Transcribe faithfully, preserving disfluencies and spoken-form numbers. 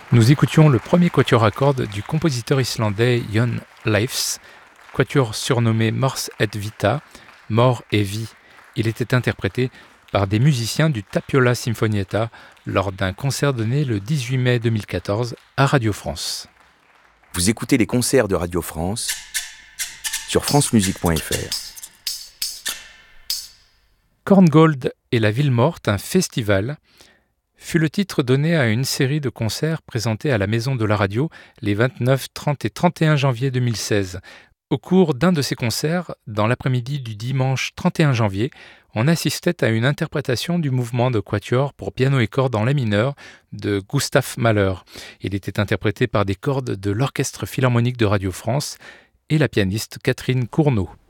Nous écoutions le premier quatuor à cordes du compositeur islandais Jon Leifs, quatuor surnommé Mors et Vita, Mort et Vie. Il était interprété par des musiciens du Tapiola Sinfonietta lors d'un concert donné le dix-huit mai deux mille quatorze à Radio France. Vous écoutez les concerts de Radio France sur francemusique point f r. Korngold et la ville morte, un festival, fut le titre donné à une série de concerts présentés à la Maison de la Radio les vingt-neuf, trente et trente et un janvier deux mille seize. Au cours d'un de ces concerts, dans l'après-midi du dimanche trente et un janvier, on assistait à une interprétation du mouvement de quatuor pour piano et cordes en la mineur de Gustav Mahler. Il était interprété par des cordes de l'Orchestre Philharmonique de Radio France et la pianiste Catherine Cournot.